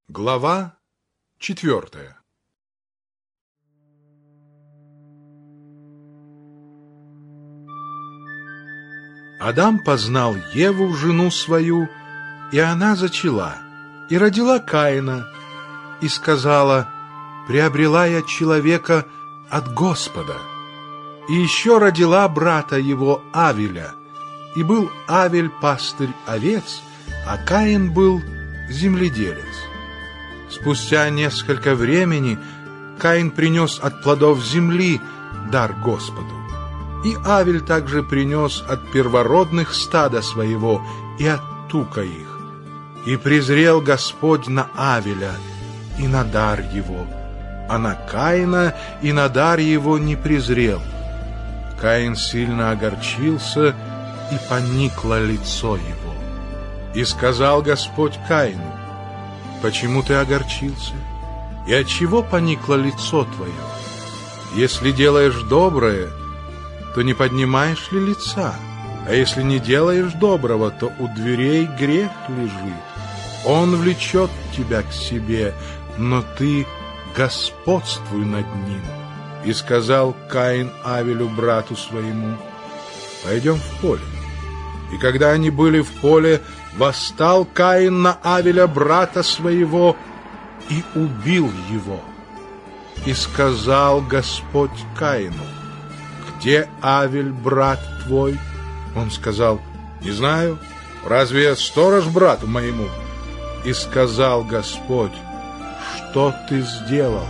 Глава 4. Адам познал Еву, жену свою, и она зачала, и родила Каина, и сказала: «Приобрела я человека от Господа». И еще родила брата его Авеля, и был Авель пастырь овец, а Каин был земледелец. Спустя несколько времени Каин принес от плодов земли дар Господу. И Авель также принес от первородных стада своего и от тука их. И презрел Господь на Авеля и на дар его, а на Каина и на дар его не презрел. Каин сильно огорчился, и поникло лицо его. И сказал Господь Каину: «Почему ты огорчился? И отчего поникло лицо твое? Если делаешь доброе, то не поднимаешь ли лица? А если не делаешь доброго, то у дверей грех лежит. Он влечет тебя к себе, но ты господствуй над ним». И сказал Каин Авелю, брату своему: «Пойдем в поле». И когда они были в поле, восстал Каин на Авеля, брата своего, и убил его. И сказал Господь Каину: «Где Авель, брат твой?» Он сказал: «Не знаю. Разве я сторож брату моему?» И сказал Господь: «Что ты сделал?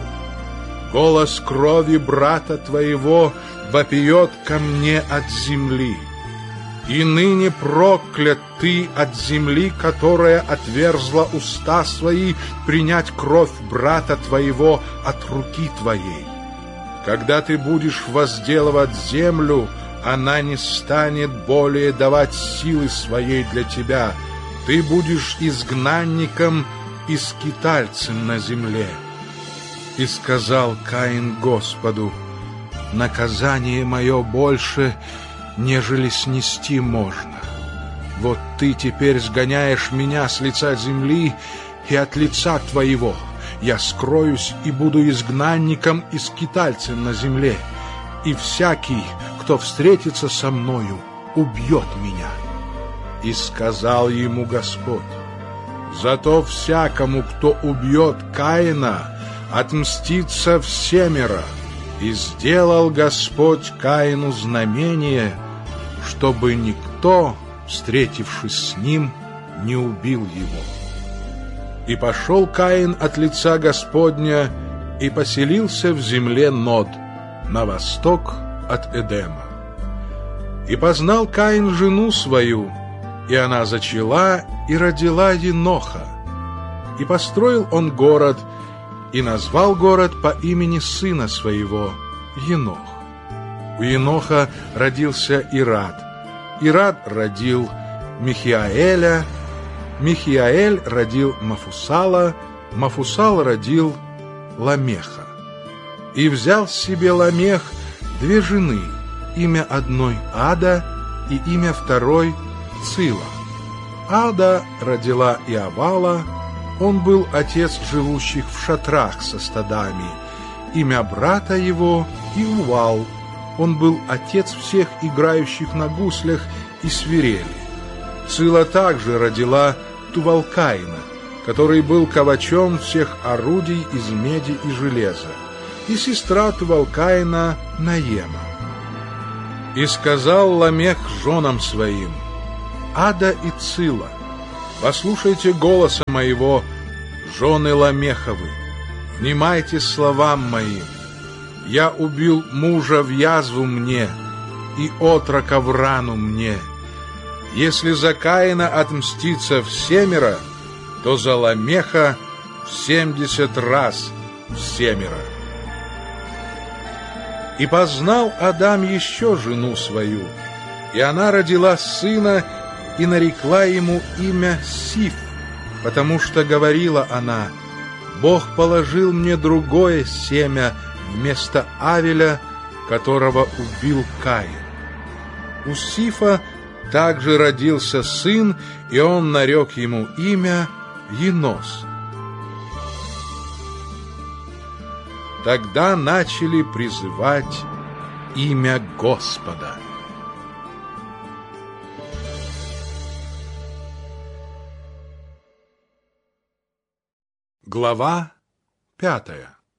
Голос крови брата твоего вопиет ко мне от земли. И ныне проклят ты от земли, которая отверзла уста свои принять кровь брата твоего от руки твоей. Когда ты будешь возделывать землю, она не станет более давать силы своей для тебя. Ты будешь изгнанником и скитальцем на земле». И сказал Каин Господу: «Наказание мое больше, нежели снести можно. Вот ты теперь сгоняешь меня с лица земли, и от лица твоего я скроюсь и буду изгнанником и скитальцем на земле, и всякий, кто встретится со мною, убьет меня». И сказал ему Господь: «Зато всякому, кто убьет Каина, отмстится всемеро». И сделал Господь Каину знамение, чтобы никто, встретившись с ним, не убил его. И пошел Каин от лица Господня и поселился в земле Нод, на восток от Эдема. И познал Каин жену свою, и она зачала и родила Еноха. И построил он город, и назвал город по имени сына своего Енох. У Еноха родился Ирад. Ирад родил Михиаэля. Михиаэль родил Мафусала. Мафусал родил Ламеха. И взял себе Ламех две жены, имя одной Ада и имя второй Цила. Ада родила Иавала. Он был отец живущих в шатрах со стадами. Имя брата его Иувал. Он был отец всех играющих на гуслях и свирели. Цила также родила Тувалкаина, который был ковачом всех орудий из меди и железа, и сестра Тувалкаина Наема. И сказал Ламех женам своим: «Ада и Цила, послушайте голоса моего, жены Ламеховы, внимайте словам моим. Я убил мужа в язву мне, и отрока в рану мне. Если за Каина отмстится всемеро, то за Ламеха 70 раз всемеро». И познал Адам еще жену свою, и она родила сына, и нарекла ему имя Сиф, потому что говорила она: «Бог положил мне другое семя вместо Авеля, которого убил Каин». У Сифа также родился сын, и он нарек ему имя Енос. тогда начали призывать имя Господа. Глава 5.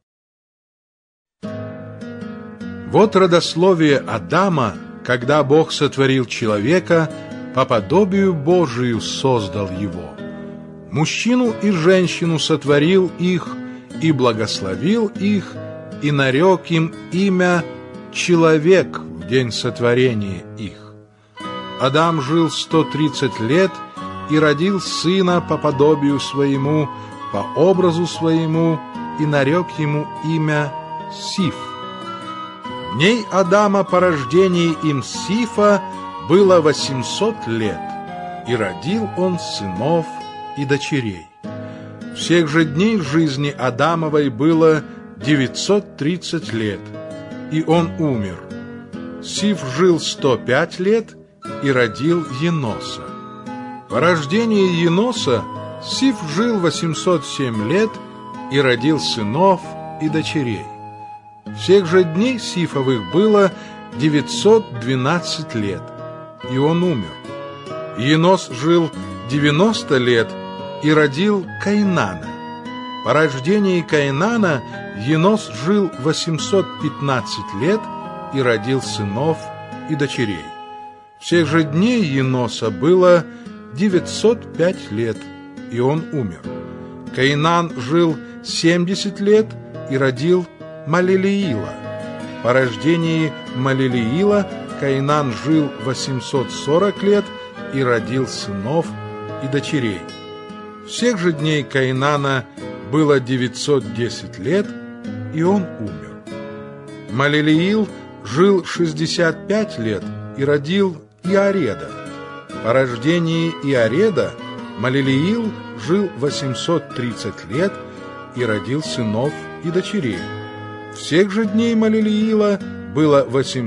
Вот родословие Адама, когда Бог сотворил человека, по подобию Божию создал его. Мужчину и женщину сотворил их, и благословил их, и нарек им имя «Человек» в день сотворения их. Адам жил 130 лет и родил сына по подобию своему, по образу своему, и нарек ему имя Сиф. Дней Адама по рождении им Сифа было 800 лет, и родил он сынов и дочерей. Всех же дней жизни Адамовой было 930 лет, и он умер. Сиф жил 105 лет и родил Еноса. По рождении Еноса Сиф жил 807 лет и родил сынов и дочерей. Всех же дней Сифовых было 912 лет, и он умер. Енос жил 90 лет и родил Каинана. По рождении Каинана Енос жил 815 лет и родил сынов и дочерей. Всех же дней Еноса было 905 лет, и он умер. Каинан жил 70 лет и родил Малелиила. По рождении Малелиила Каинан жил 840 лет и родил сынов и дочерей. Всех же дней Каинана было 910 лет, и он умер. Малелиил жил 65 лет и родил Иареда. По рождении Иареда Малелиил жил 830 лет и родил сынов и дочерей. Всех же дней Малелиила было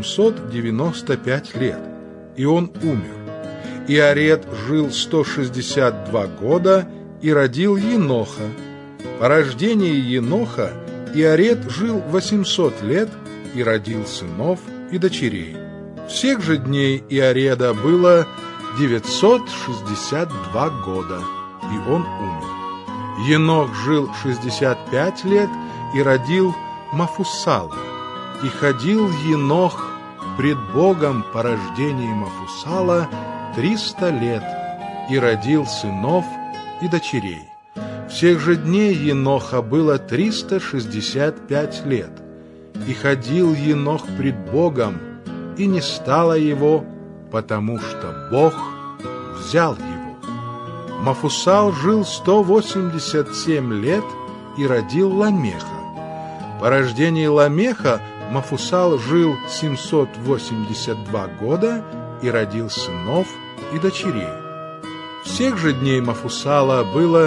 895 лет, и он умер. Иаред жил 162 года и родил Еноха. По рождении Еноха Иаред жил 800 лет и родил сынов и дочерей. Всех же дней Иареда было 962 года, и он умер. Енох жил 65 лет и родил Мафусала. И ходил Енох пред Богом по рождении Мафусала 300 лет и родил сынов и дочерей. Всех же дней Еноха было 365 лет. И ходил Енох пред Богом, и не стало его, потому что Бог взял его. Мафусал жил 187 лет и родил Ламеха. По рождении Ламеха Мафусал жил 782 года и родил сынов и дочерей. Всех же дней Мафусала было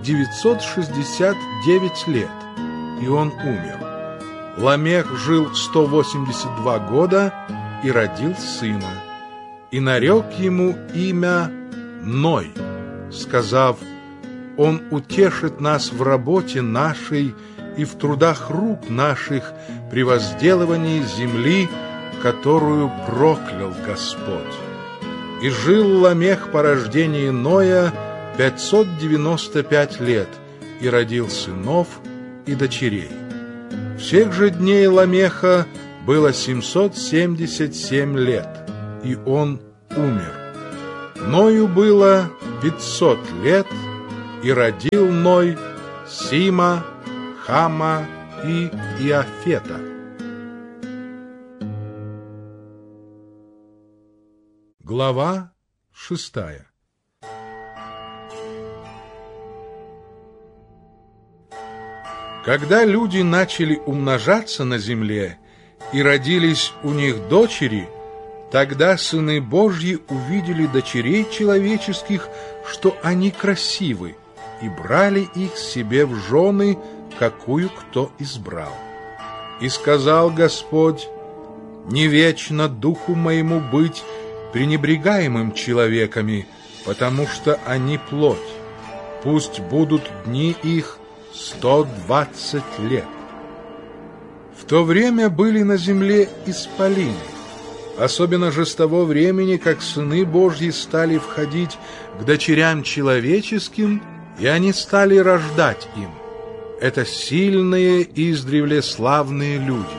969 лет, и он умер. Ламех жил 182 года и родил сына, и нарек ему имя Ной, сказав: «Он утешит нас в работе нашей и в трудах рук наших при возделывании земли, которую проклял Господь». И жил Ламех по рождении Ноя 595 лет и родил сынов и дочерей. Всех же дней Ламеха было 777 лет, и он умер. Ною было 500 лет, и родил Ной Сима, Хама и Иафета. Глава 6. Когда люди начали умножаться на земле, и родились у них дочери, тогда сыны Божьи увидели дочерей человеческих, что они красивы, и брали их себе в жены, какую кто избрал. И сказал Господь: «Не вечно духу моему быть пренебрегаемым человеками, потому что они плоть. Пусть будут дни их 120 лет». то время были на земле исполины, особенно же с того времени, как сыны Божьи стали входить к дочерям человеческим, и они стали рождать им. Это сильные и издревле славные люди.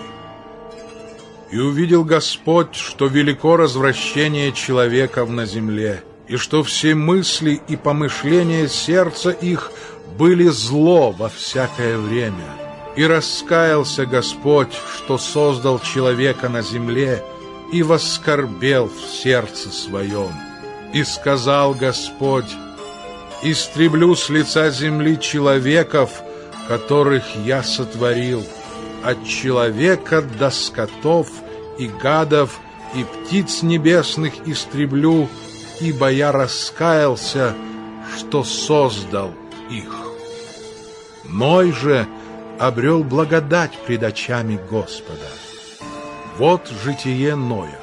И увидел Господь, что велико развращение человеков на земле, и что все мысли и помышления сердца их были зло во всякое время. И раскаялся Господь, что создал человека на земле, и воскорбел в сердце своем. И сказал Господь: истреблю с лица земли человеков, которых я сотворил, от человека до скотов и гадов и птиц небесных истреблю, ибо я раскаялся, что создал их. Ной же обрел благодать пред очами Господа. Вот житие Ноя.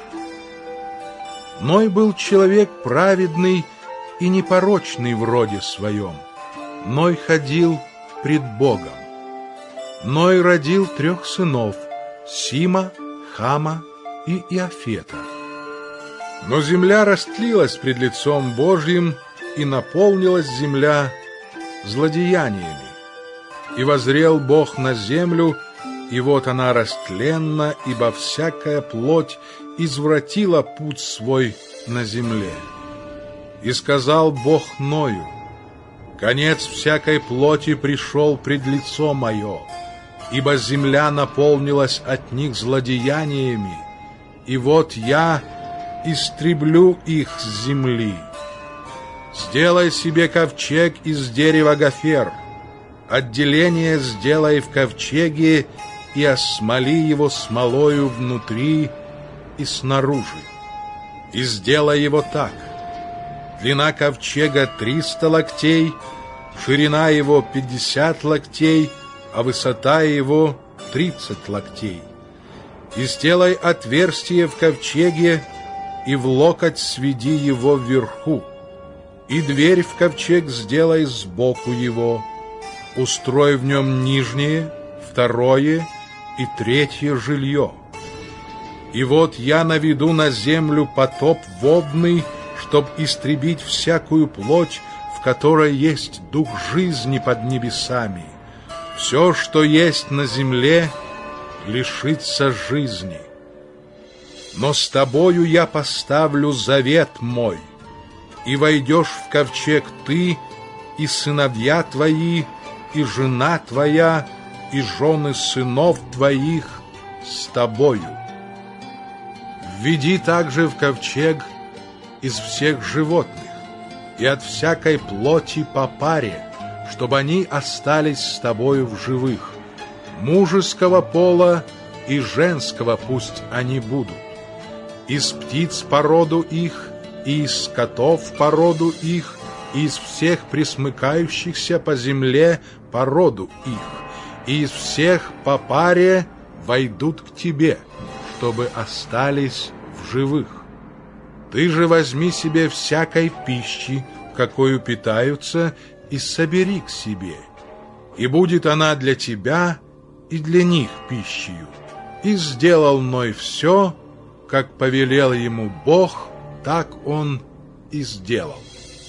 Ной был человек праведный и непорочный в роде своем. Ной ходил пред Богом. Ной родил 3 сынов: Сима, Хама и Иафета. Но земля растлилась пред лицом Божьим, и наполнилась земля злодеяниями. И воззрел Бог на землю, и вот она растленна, ибо всякая плоть извратила путь свой на земле. И сказал Бог Ною: конец всякой плоти пришел пред лицо мое, ибо земля наполнилась от них злодеяниями, и вот я истреблю их с земли. Сделай себе ковчег из дерева гофер, отделение сделай в ковчеге и осмоли его смолою внутри и снаружи. И сделай его так: длина ковчега 300 локтей, ширина его 50 локтей, а высота его 30 локтей. И сделай отверстие в ковчеге, и в локоть сведи его вверху. И дверь в ковчег сделай сбоку его. Устрой в нем нижнее, 2-е и 3-е жилье. И вот я наведу на землю потоп водный, чтоб истребить всякую плоть, в которой есть дух жизни под небесами. Все, что есть на земле, лишится жизни. Но с тобою я поставлю завет мой, и войдешь в ковчег ты, и сыновья твои, и жена твоя, и жены сынов твоих с тобою. Введи также в ковчег из всех животных и от всякой плоти по паре, чтобы они остались с тобою в живых. Мужеского пола и женского пусть они будут. Из птиц по роду их, и из скотов по роду их, и из всех пресмыкающихся по земле по роду их, и из всех по паре войдут к тебе, чтобы остались в живых. Ты же возьми себе всякой пищи, какою питаются, и собери к себе, и будет она для тебя и для них пищей. И сделал Ной все, как повелел ему Бог, так он и сделал.